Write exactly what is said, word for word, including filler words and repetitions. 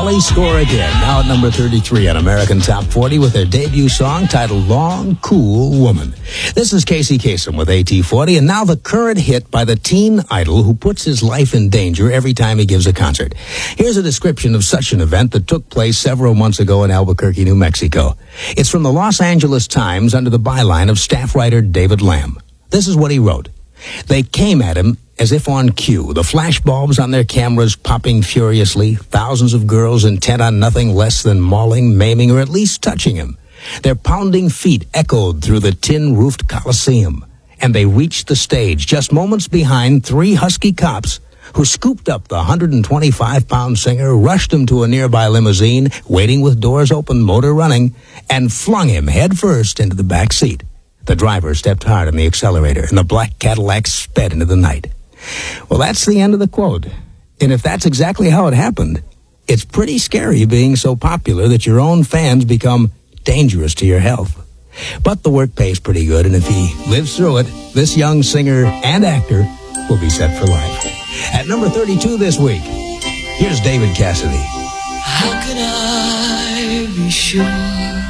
Holly score again, now at number thirty-three on American Top forty with their debut song titled Long Cool Woman. This is Casey Kasem with A T forty, and now the current hit by the teen idol who puts his life in danger every time he gives a concert. Here's a description of such an event that took place several months ago in Albuquerque, New Mexico. It's from the Los Angeles Times under the byline of staff writer David Lamb. This is what he wrote. They came at him as if on cue, the flash bulbs on their cameras popping furiously, thousands of girls intent on nothing less than mauling, maiming, or at least touching him. Their pounding feet echoed through the tin-roofed Coliseum, and they reached the stage just moments behind three husky cops who scooped up the one hundred twenty-five pound singer, rushed him to a nearby limousine, waiting with doors open, motor running, and flung him headfirst into the back seat. The driver stepped hard on the accelerator, and the black Cadillac sped into the night. Well, that's the end of the quote. And if that's exactly how it happened, it's pretty scary being so popular that your own fans become dangerous to your health. But the work pays pretty good, and if he lives through it, this young singer and actor will be set for life. At number thirty-two this week, here's David Cassidy. How can I be sure